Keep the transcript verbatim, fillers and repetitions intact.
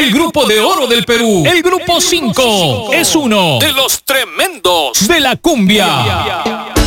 El grupo de oro del Perú, el grupo cinco, es uno de los tremendos de la cumbia.